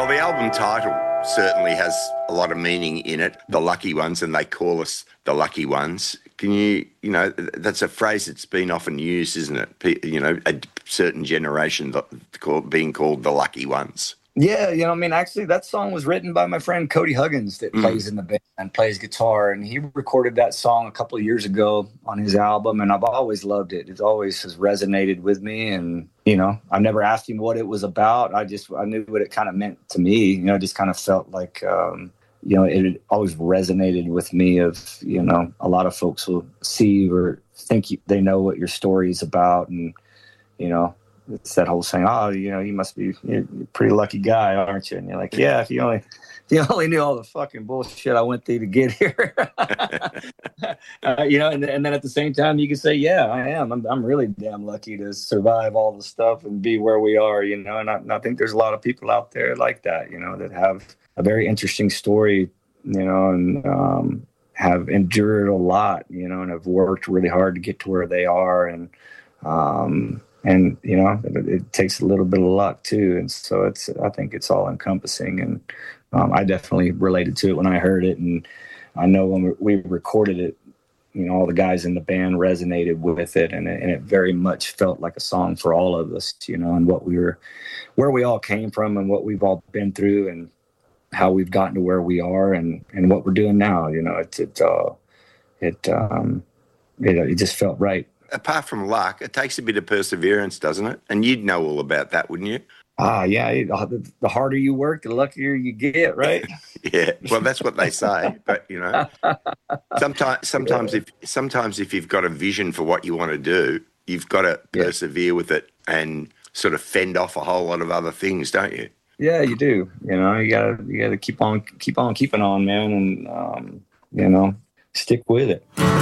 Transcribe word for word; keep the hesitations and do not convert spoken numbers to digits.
Well, the album title certainly has a lot of meaning in it, The Lucky Ones, and they call us the Lucky Ones. Can you, you know, that's a phrase that's been often used, isn't it? You know, a certain generation being called the Lucky Ones. Yeah, you know, I mean, actually, that song was written by my friend Cody Huggins that mm. plays in the band and plays guitar, and he recorded that song a couple of years ago on his album, and I've always loved it. It always has resonated with me, and, you know, I never asked him what it was about. I just, I knew what it kind of meant to me. You know, I just kind of felt like, um, you know, it always resonated with me of, you know, a lot of folks will see or think you, they know what your story is about, and, you know, it's that whole saying, oh, you know, you must be you're a pretty lucky guy, aren't you? And you're like, yeah, if you only if you only knew all the fucking bullshit I went through to get here. uh, you know, and, and then at the same time, you can say, yeah, I am. I'm, I'm really damn lucky to survive all the stuff and be where we are, you know. And I, and I think there's a lot of people out there like that, you know, that have a very interesting story, you know, and um, have endured a lot, you know, and have worked really hard to get to where they are. And, um, And, you know, it, it takes a little bit of luck, too. And so it's, I think it's all encompassing. And um, I definitely related to it when I heard it. And I know when we recorded it, you know, all the guys in the band resonated with it. And it, and it very much felt like a song for all of us, you know, and what we were, where we all came from and what we've all been through and how we've gotten to where we are and, and what we're doing now. You know, it, it, uh, it, um, it, it just felt right. Apart from luck, it takes a bit of perseverance, doesn't it? And you'd know all about that, wouldn't you? Ah, yeah. The harder you work, the luckier you get, right? Yeah. Well, that's what they say. But you know, sometimes, sometimes yeah. if sometimes if you've got a vision for what you want to do, you've got to persevere yeah. with it and sort of fend off a whole lot of other things, don't you? Yeah, you do. You know, you gotta you gotta keep on keep on keeping on, man, and um, you know, stick with it.